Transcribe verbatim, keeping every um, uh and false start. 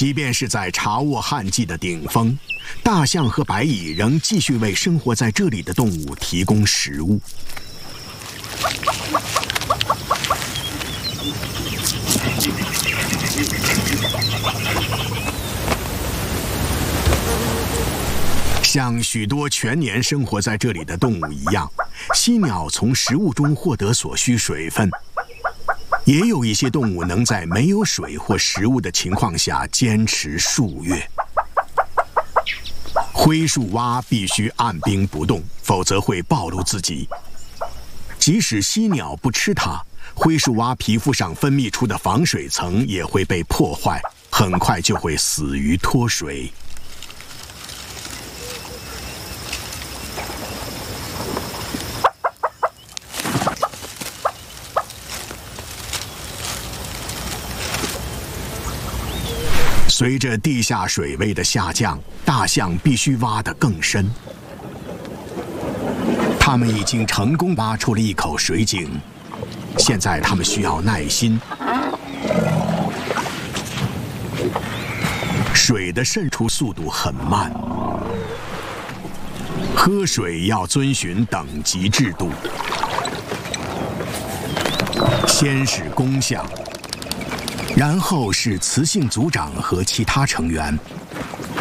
即便是在茶沃旱季的顶峰，大象和白蚁仍继续为生活在这里的动物提供食物。像许多全年生活在这里的动物一样，犀鸟从食物中获得所需水分。也有一些动物能在没有水或食物的情况下坚持数月。灰树蛙必须按兵不动，否则会暴露自己。即使犀鸟不吃它，灰树蛙皮肤上分泌出的防水层也会被破坏，很快就会死于脱水。随着地下水位的下降，大象必须挖得更深。他们已经成功挖出了一口水井，现在他们需要耐心。水的渗出速度很慢，喝水要遵循等级制度，先是公象，然后是雌性族长和其他成员，